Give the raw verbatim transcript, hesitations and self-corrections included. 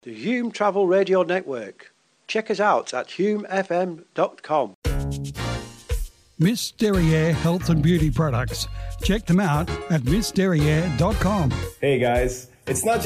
the Hume Travel Radio Network. Check us out at hume f m dot com. Miss Derriere Health and Beauty Products. Check them out at miss derriere dot com. Hey guys, it's not